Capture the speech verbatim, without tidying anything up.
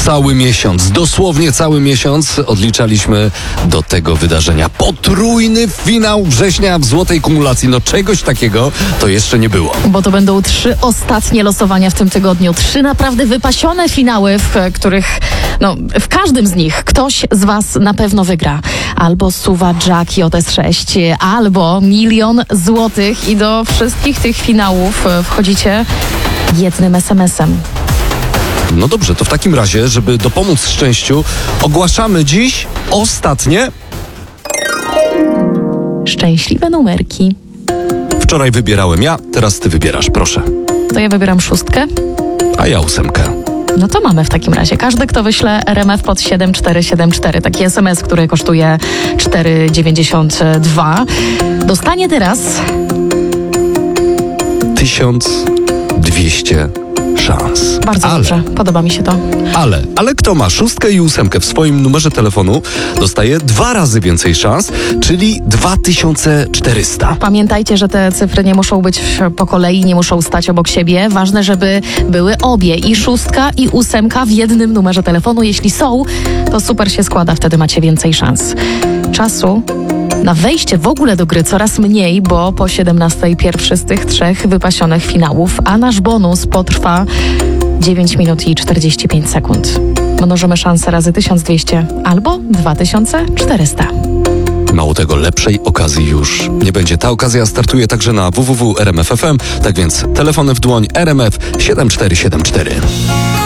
Cały miesiąc, dosłownie cały miesiąc odliczaliśmy do tego wydarzenia. Potrójny finał września w złotej kumulacji. No czegoś takiego to jeszcze nie było. Bo to będą trzy ostatnie losowania w tym tygodniu. Trzy naprawdę wypasione finały, w których, no, w każdym z nich ktoś z was na pewno wygra. Albo suwa Jack J S sześć, albo milion złotych i do wszystkich tych finałów wchodzicie jednym es em esem. No dobrze, to w takim razie, żeby dopomóc szczęściu, ogłaszamy dziś ostatnie... Szczęśliwe numerki. Wczoraj wybierałem ja, teraz ty wybierasz, proszę. To ja wybieram szóstkę. A ja ósemkę. No to mamy w takim razie. Każdy, kto wyśle er em ef pod siedem cztery siedem cztery, taki es em es, który kosztuje cztery dziewięćdziesiąt dwa, dostanie teraz tysiąc dwieście szans. bardzo ale, dobrze. Podoba mi się to. Ale, ale kto ma szóstkę i ósemkę w swoim numerze telefonu, dostaje dwa razy więcej szans, czyli dwa tysiące czterysta. Pamiętajcie, że te cyfry nie muszą być po kolei, nie muszą stać obok siebie. Ważne, żeby były obie, i szóstka, i ósemka w jednym numerze telefonu. Jeśli są, to super się składa, wtedy macie więcej szans. Czasu na wejście w ogóle do gry coraz mniej, bo po siedemnastej pierwszy z tych trzech wypasionych finałów, a nasz bonus potrwa dziewięć minut i czterdzieści pięć sekund. Mnożymy szanse razy tysiąc dwieście albo dwa tysiące czterysta. Mało tego, lepszej okazji już nie będzie. Ta okazja startuje także na w w w kropka r m f kropka f m, tak więc telefony w dłoń, er em ef siedem cztery siedem cztery.